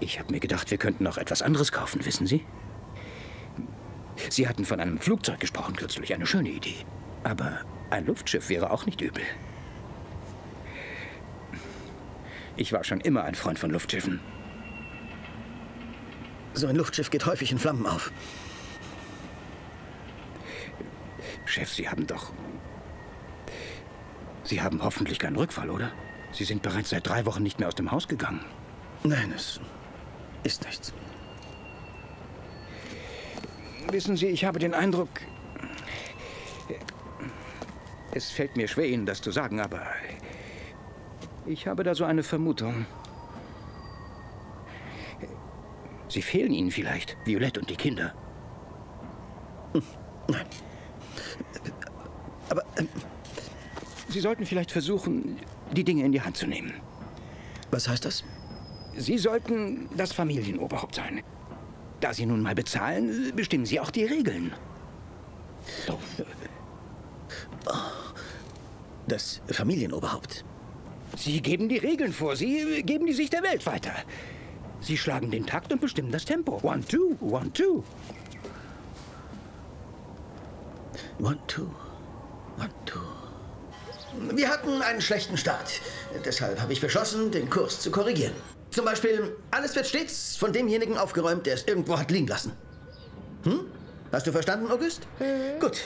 Ich habe mir gedacht, wir könnten noch etwas anderes kaufen, wissen Sie? Sie hatten von einem Flugzeug gesprochen kürzlich, eine schöne Idee. Aber ein Luftschiff wäre auch nicht übel. Ich war schon immer ein Freund von Luftschiffen. So ein Luftschiff geht häufig in Flammen auf. Chef, Sie haben doch... Sie haben hoffentlich keinen Rückfall, oder? Sie sind bereits seit 3 Wochen nicht mehr aus dem Haus gegangen. Nein, es ist nichts. Wissen Sie, ich habe den Eindruck... Es fällt mir schwer, Ihnen das zu sagen, aber... Ich habe da so eine Vermutung. Sie fehlen Ihnen vielleicht, Violette und die Kinder. Nein. Aber... Sie sollten vielleicht versuchen, die Dinge in die Hand zu nehmen. Was heißt das? Sie sollten das Familienoberhaupt sein. Da Sie nun mal bezahlen, bestimmen Sie auch die Regeln. Das Familienoberhaupt. Sie geben die Regeln vor. Sie geben die Sicht der Welt weiter. Sie schlagen den Takt und bestimmen das Tempo. 1, 2, 1, 2. 1, 2, 1, 2. Wir hatten einen schlechten Start. Deshalb habe ich beschlossen, den Kurs zu korrigieren. Zum Beispiel, alles wird stets von demjenigen aufgeräumt, der es irgendwo hat liegen lassen. Hm? Hast du verstanden, August? Gut.